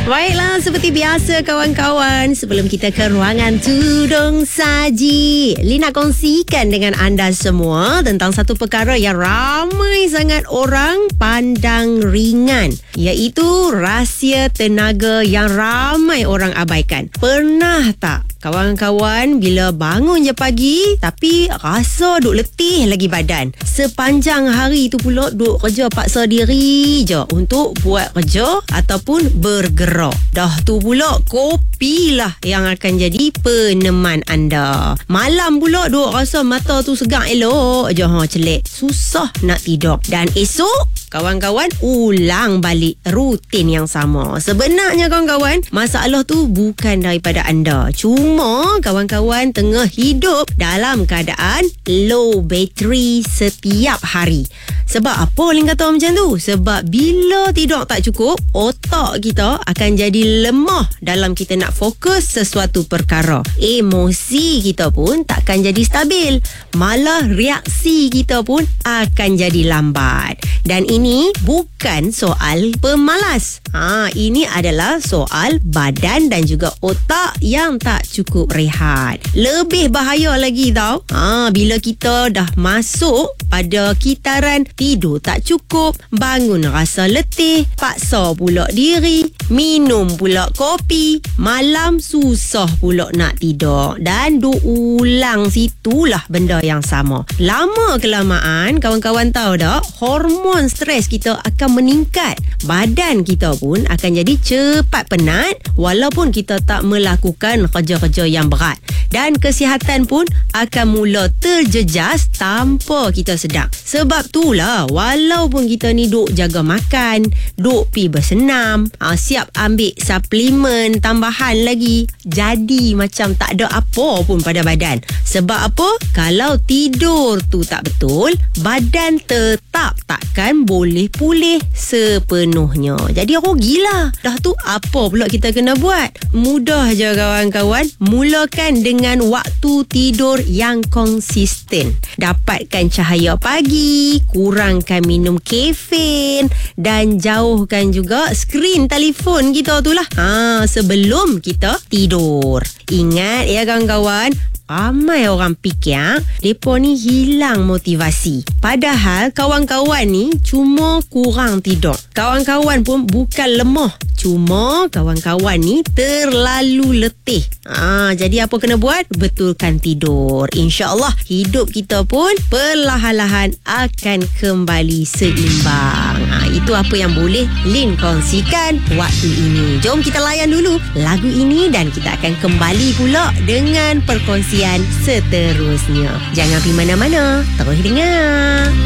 Baiklah, seperti biasa kawan-kawan, sebelum kita ke ruangan tudung saji, Lin nak kongsikan dengan anda semua tentang satu perkara yang ramai sangat orang pandang ringan, iaitu rahsia tenaga yang ramai orang abaikan. Pernah tak kawan-kawan bila bangun je pagi tapi rasa duk letih lagi badan? Sepanjang hari tu pula duk kerja paksa diri je untuk buat kerja ataupun bergerak. Dah tu pula kopi lah yang akan jadi peneman anda. Malam pula duk rasa mata tu segang elok je, celik. Susah nak tidur. Dan esok kawan-kawan ulang balik rutin yang sama. Sebenarnya kawan-kawan, masalah tu bukan daripada anda. Cuma kawan-kawan tengah hidup dalam keadaan low battery setiap hari. Sebab apa Lin kata macam tu? Sebab bila tidur tak cukup, otak kita akan jadi lemah dalam kita nak fokus sesuatu perkara. Emosi kita pun takkan jadi stabil. Malah reaksi kita pun akan jadi lambat. Dan ini bukan soal pemalas. Ini adalah soal badan dan juga otak yang tak cukup rehat. Lebih bahaya lagi tau. Bila kita dah masuk pada kitaran tidur tak cukup, bangun rasa letih, paksa pula diri, minum pula kopi, malam susah pula nak tidur, dan ulang situlah benda yang sama. Lama kelamaan kawan-kawan tahu tak, hormon stres kita akan meningkat. Badan kita pun akan jadi cepat penat walaupun kita tak melakukan kerja-kerja yang berat. Dan kesihatan pun akan mula terjejas tanpa kita sedar. Sebab itulah walaupun kita ni duk jaga makan, duk pi bersenam, siap ambil suplemen tambahan lagi, jadi macam tak ada apa pun pada badan. Sebab apa? Kalau tidur tu tak betul, badan tetap takkan boleh pulih sepenuhnya. Jadi rugilah. Dah tu apa pula kita kena buat? Mudah je kawan-kawan. Mulakan dengan waktu tidur yang konsisten. Dapatkan cahaya pagi, kurangkan minum kafein dan jauhkan juga skrin telefon kita tu lah. Sebelum kita tidur. Ingat ya kawan-kawan, ramai orang fikir mereka ni hilang motivasi. Padahal kawan-kawan ni cuma kurang tidur. Kawan-kawan pun bukan lemah, cuma kawan-kawan ni terlalu letih. Jadi apa kena buat? Betulkan tidur. InsyaAllah hidup kita pun perlahan-lahan akan kembali seimbang. Itu apa yang boleh Lin kongsikan waktu ini. Jom kita layan dulu lagu ini dan kita akan kembali pula dengan perkongsian seterusnya. Jangan pergi mana-mana, terus dengar.